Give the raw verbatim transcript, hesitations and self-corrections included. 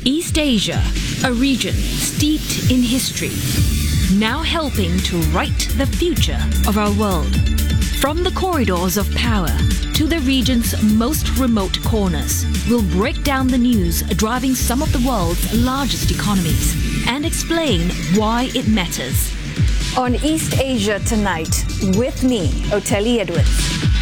East Asia, a region steeped in history, now helping to write the future of our world. From the corridors of power to the region's most remote corners, we'll break down the news driving some of the world's largest economies and explain why it matters. On East Asia Tonight, with me, Oteli Edwards.